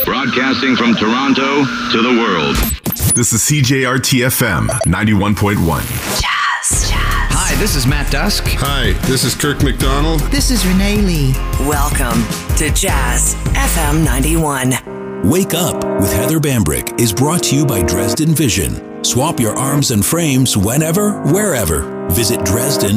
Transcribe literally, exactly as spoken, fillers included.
Broadcasting from Toronto to the world. This is C J R T F M ninety-one point one. Jazz. Jazz. Hi, this is Matt Dusk. Hi, this is Kirk McDonald. This is Renee Lee. Welcome to Jazz F M ninety-one. Wake Up with Heather Bambrick is brought to you by Dresden Vision. Swap your arms and frames whenever, wherever. Visit Dresden